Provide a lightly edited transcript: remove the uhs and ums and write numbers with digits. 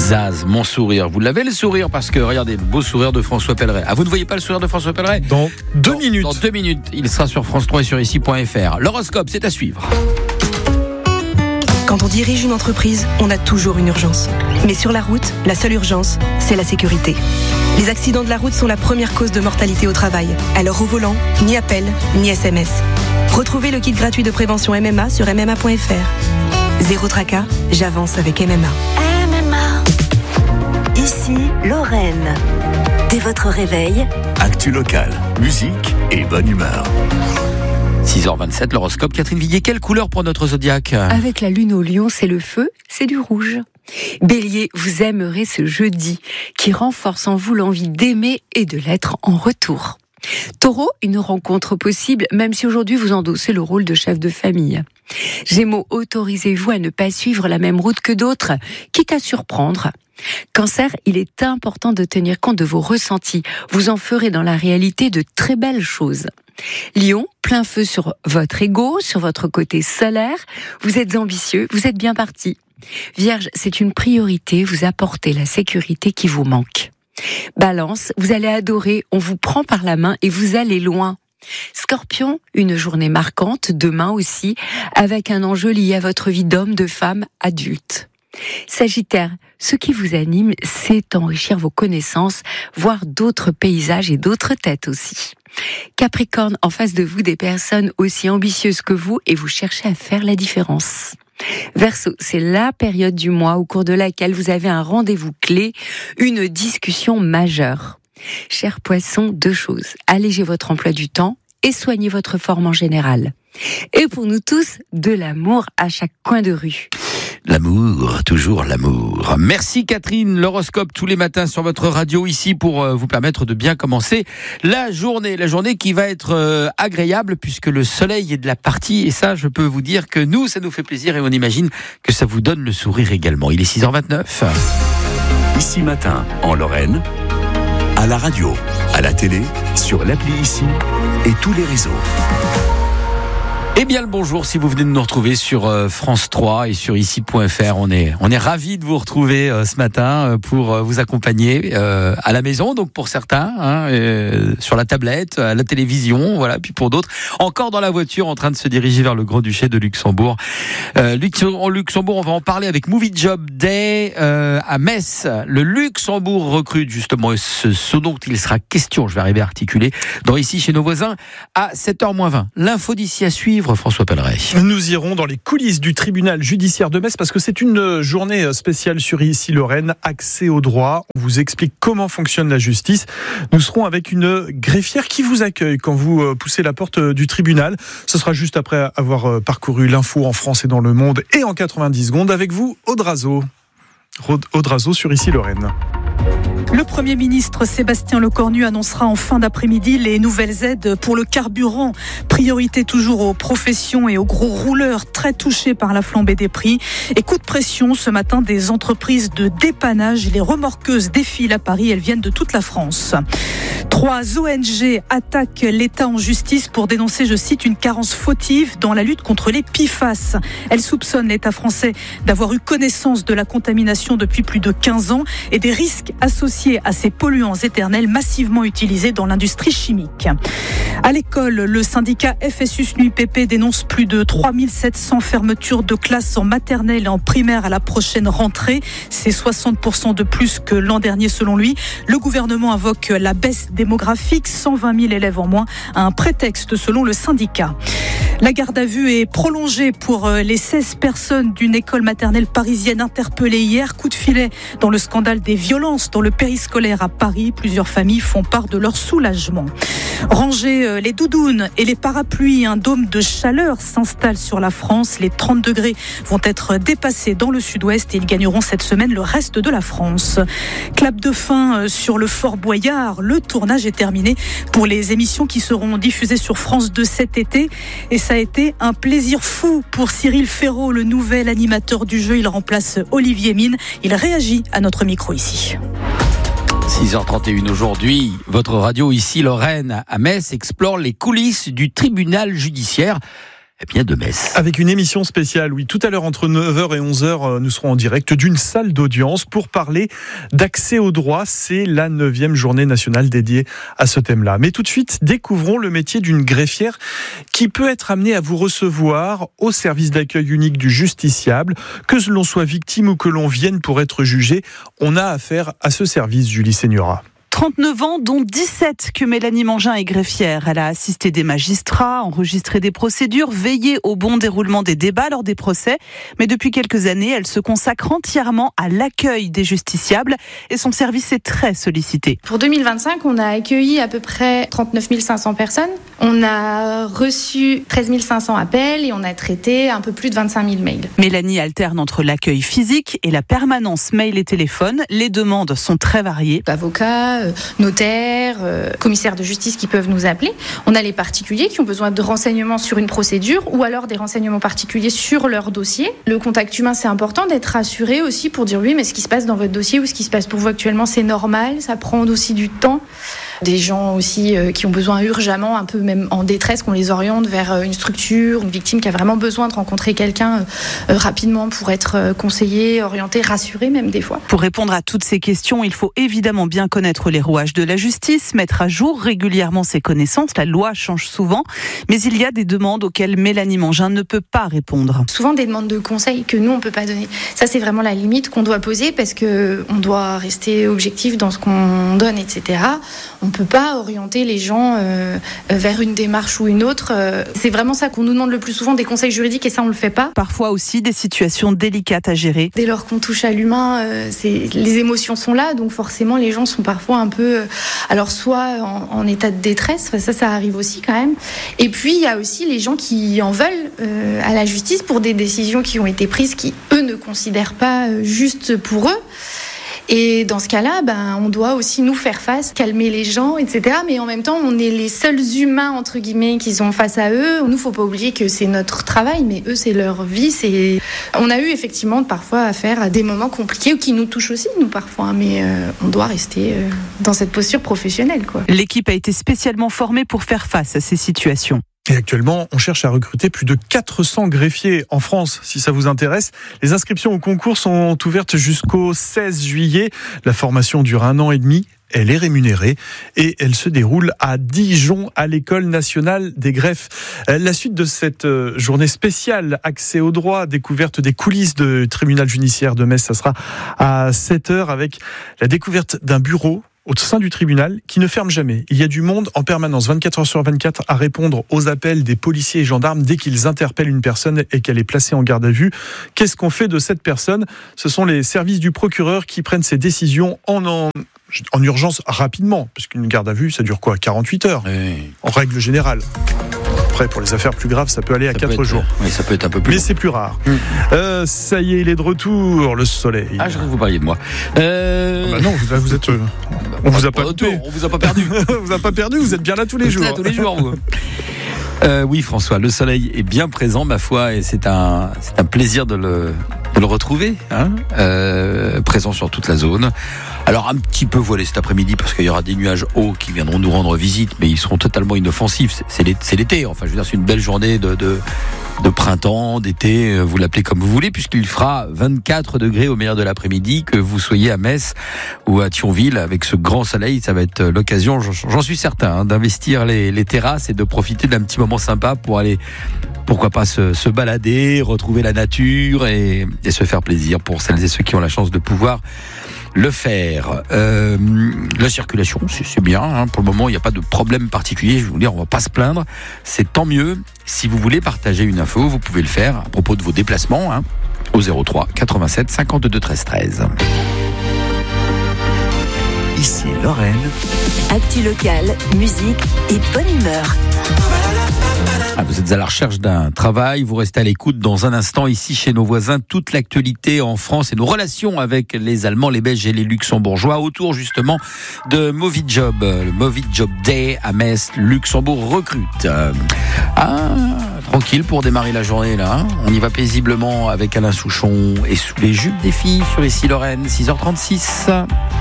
Zaz, mon sourire. Vous l'avez le sourire parce que regardez le beau sourire de François Pelleret. Ah, vous ne voyez pas le sourire de François Pelleret ? Dans 2 minutes. Dans 2 minutes, il sera sur France 3 et sur ici.fr. L'horoscope, c'est à suivre. Quand on dirige une entreprise, on a toujours une urgence. Mais sur la route, la seule urgence, c'est la sécurité. Les accidents de la route sont la première cause de mortalité au travail. Alors au volant, ni appel, ni SMS. Retrouvez le kit gratuit de prévention MMA sur MMA.fr. Zéro tracas, j'avance avec MMA. MMA. Ici, Lorraine. Dès votre réveil, actu locale, musique et bonne humeur. 6h27, l'horoscope. Catherine Viguier, quelle couleur pour notre zodiaque ? Avec la lune au lion, c'est le feu, c'est du rouge. Bélier, vous aimerez ce jeudi qui renforce en vous l'envie d'aimer et de l'être en retour. Taureau, une rencontre possible, même si aujourd'hui vous endossez le rôle de chef de famille. Gémeaux, autorisez-vous à ne pas suivre la même route que d'autres, quitte à surprendre. Cancer, il est important de tenir compte de vos ressentis. Vous en ferez dans la réalité de très belles choses. Lion, plein feu sur votre ego, sur votre côté solaire. Vous êtes ambitieux, vous êtes bien parti. Vierge, c'est une priorité, vous apportez la sécurité qui vous manque. Balance, vous allez adorer, on vous prend par la main et vous allez loin. Scorpion, une journée marquante, demain aussi, avec un enjeu lié à votre vie d'homme, de femme, adulte. Sagittaire, ce qui vous anime, c'est enrichir vos connaissances, voir d'autres paysages et d'autres têtes aussi. Capricorne, en face de vous, des personnes aussi ambitieuses que vous et vous cherchez à faire la différence. Verseau, c'est la période du mois au cours de laquelle vous avez un rendez-vous clé, une discussion majeure. Cher Poisson, 2 choses. Allégez votre emploi du temps et soignez votre forme en général. Et pour nous tous, de l'amour à chaque coin de rue. L'amour, toujours l'amour. Merci Catherine, l'horoscope tous les matins sur votre radio ici pour vous permettre de bien commencer la journée qui va être agréable puisque le soleil est de la partie et ça je peux vous dire que nous ça nous fait plaisir et on imagine que ça vous donne le sourire également. Il est 6h29. Ici matin en Lorraine, à la radio, à la télé, sur l'appli Ici et tous les réseaux. Eh bien le bonjour si vous venez de nous retrouver sur France 3 et sur ici.fr. On est ravis de vous retrouver ce matin pour vous accompagner à la maison, donc pour certains, sur la tablette, à la télévision, voilà, puis pour d'autres, encore dans la voiture en train de se diriger vers le Grand-Duché de Luxembourg. En Luxembourg, on va en parler avec Movie Job Day à Metz. Le Luxembourg recrute justement ce dont il sera question, je vais arriver à articuler, dans Ici chez nos voisins à 7h-20. L'info d'ici à suivre. François Pelleret. Nous irons dans les coulisses du tribunal judiciaire de Metz parce que c'est une journée spéciale sur Ici Lorraine, accès au droit. On vous explique comment fonctionne la justice. Nous serons avec une greffière qui vous accueille quand vous poussez la porte du tribunal. Ce sera juste après avoir parcouru l'info en France et dans le monde et en 90 secondes avec vous, Aude Razo. Aude Razo sur Ici Lorraine. Le Premier ministre Sébastien Lecornu annoncera en fin d'après-midi les nouvelles aides pour le carburant. Priorité toujours aux professions et aux gros rouleurs très touchés par la flambée des prix. Et coup de pression ce matin des entreprises de dépannage. Les remorqueuses défilent à Paris, elles viennent de toute la France. 3 ONG attaquent l'État en justice pour dénoncer, je cite, une carence fautive dans la lutte contre les PFAS. Elles soupçonnent l'État français d'avoir eu connaissance de la contamination depuis plus de 15 ans et des risques associés à ces polluants éternels massivement utilisés dans l'industrie chimique. À l'école, le syndicat FSU-SNUIPP dénonce plus de 3700 fermetures de classes en maternelle et en primaire à la prochaine rentrée. C'est 60% de plus que l'an dernier selon lui. Le gouvernement invoque la baisse démographique, 120 000 élèves en moins, à un prétexte selon le syndicat. La garde à vue est prolongée pour les 16 personnes d'une école maternelle parisienne interpellées hier. Coup de filet dans le scandale des violences dans le périscolaire à Paris. Plusieurs familles font part de leur soulagement. Ranger les doudounes et les parapluies, un dôme de chaleur s'installe sur la France. Les 30 degrés vont être dépassés dans le sud-ouest et ils gagneront cette semaine le reste de la France. Clap de fin sur le Fort Boyard. Le tournage est terminé pour les émissions qui seront diffusées sur France 2 cet été. Et ça a été un plaisir fou pour Cyril Ferraud, le nouvel animateur du jeu. Il remplace Olivier Mine. Il réagit à notre micro ici. 6h31 aujourd'hui, votre radio Ici Lorraine à Metz explore les coulisses du tribunal judiciaire. de Metz. Avec une émission spéciale, oui, tout à l'heure entre 9h et 11h, nous serons en direct d'une salle d'audience pour parler d'accès au droit. C'est la 9e journée nationale dédiée à ce thème-là. Mais tout de suite, découvrons le métier d'une greffière qui peut être amenée à vous recevoir au service d'accueil unique du justiciable. Que l'on soit victime ou que l'on vienne pour être jugé, on a affaire à ce service, Julie Seigneura. 39 ans, dont 17 que Mélanie Mangin est greffière. Elle a assisté des magistrats, enregistré des procédures, veillé au bon déroulement des débats lors des procès. Mais depuis quelques années, elle se consacre entièrement à l'accueil des justiciables et son service est très sollicité. Pour 2025, on a accueilli à peu près 39 500 personnes. On a reçu 13 500 appels et on a traité un peu plus de 25 000 mails. Mélanie alterne entre l'accueil physique et la permanence mail et téléphone. Les demandes sont très variées. Avocats, notaires, commissaires de justice qui peuvent nous appeler. On a les particuliers qui ont besoin de renseignements sur une procédure ou alors des renseignements particuliers sur leur dossier. Le contact humain, c'est important d'être rassuré aussi pour dire oui, mais ce qui se passe dans votre dossier ou ce qui se passe pour vous actuellement, c'est normal, ça prend aussi du temps. Des gens aussi qui ont besoin urgemment, un peu même en détresse, qu'on les oriente vers une structure, une victime qui a vraiment besoin de rencontrer quelqu'un rapidement pour être conseillé, orienté, rassuré même des fois. Pour répondre à toutes ces questions, il faut évidemment bien connaître les rouages de la justice, mettre à jour régulièrement ses connaissances. La loi change souvent, mais il y a des demandes auxquelles Mélanie Mangin ne peut pas répondre. Souvent des demandes de conseils que nous on peut pas donner. Ça c'est vraiment la limite qu'on doit poser parce que on doit rester objectif dans ce qu'on donne, etc. On peut pas orienter les gens vers une démarche ou une autre. C'est vraiment ça qu'on nous demande le plus souvent, des conseils juridiques, et ça on le fait pas. Parfois aussi des situations délicates à gérer. Dès lors qu'on touche à l'humain, les émotions sont là, donc forcément les gens sont parfois un peu, alors soit en état de détresse, ça arrive aussi quand même. Et puis il y a aussi les gens qui en veulent à la justice pour des décisions qui ont été prises qui eux ne considèrent pas justes pour eux. Et dans ce cas-là, on doit aussi nous faire face, calmer les gens, etc. Mais en même temps, on est les seuls humains, entre guillemets, qu'ils ont face à eux. Nous, faut pas oublier que c'est notre travail, mais eux, c'est leur vie. On a eu effectivement parfois affaire à des moments compliqués ou qui nous touchent aussi, nous, parfois. Mais on doit rester dans cette posture professionnelle, quoi. L'équipe a été spécialement formée pour faire face à ces situations. Et actuellement, on cherche à recruter plus de 400 greffiers en France, si ça vous intéresse. Les inscriptions au concours sont ouvertes jusqu'au 16 juillet. La formation dure 1 an et demi. Elle est rémunérée et elle se déroule à Dijon, à l'École nationale des greffes. La suite de cette journée spéciale accès au droit, découverte des coulisses du tribunal judiciaire de Metz, ça sera à 7h avec la découverte d'un bureau au sein du tribunal qui ne ferme jamais. Il y a du monde en permanence, 24 heures sur 24, à répondre aux appels des policiers et gendarmes dès qu'ils interpellent une personne et qu'elle est placée en garde à vue. Qu'est-ce qu'on fait de cette personne ? Ce sont les services du procureur qui prennent ces décisions en urgence rapidement, puisqu'une garde à vue, ça dure quoi ? 48 heures, oui. En règle générale. Après, pour les affaires plus graves, ça peut aller à 4 jours. Oui, ça peut être un peu plus long. Mais c'est plus rare. Ça y est, il est de retour, le soleil. Ah, je crois que vous parliez de moi. Non, vous êtes... On vous a pas loupé. On vous a pas perdu. On vous a pas perdu, vous êtes bien là tous les jours. Là tous les jours, vous. Oui, François, le soleil est bien présent, ma foi, et c'est un plaisir de le retrouver, présent sur toute la zone. Alors un petit peu voilé cet après-midi parce qu'il y aura des nuages hauts qui viendront nous rendre visite, mais ils seront totalement inoffensifs. C'est l'été, enfin je veux dire, c'est une belle journée de printemps, d'été, vous l'appelez comme vous voulez, puisqu'il fera 24 degrés au meilleur de l'après-midi, que vous soyez à Metz ou à Thionville, avec ce grand soleil, ça va être l'occasion, j'en suis certain, d'investir les terrasses et de profiter d'un petit moment sympa pour aller, pourquoi pas, se balader, retrouver la nature et se faire plaisir pour celles et ceux qui ont la chance de pouvoir le faire. La circulation, c'est bien, pour le moment il n'y a pas de problème particulier, je vais vous dire, on va pas se plaindre, c'est tant mieux. Si vous voulez partager une info, vous pouvez le faire à propos de vos déplacements, au 03 87 52 13 13. Ici Lorraine. Actu locale, musique et bonne humeur. Vous êtes à la recherche d'un travail, vous restez à l'écoute dans un instant ici chez nos voisins, toute l'actualité en France et nos relations avec les Allemands, les Belges et les Luxembourgeois autour justement de Movie Job, le Movie Job Day à Metz. Luxembourg recrute. Tranquille pour démarrer la journée là. On y va paisiblement avec Alain Souchon et sous les jupes des filles sur Ici Lorraine, 6h36.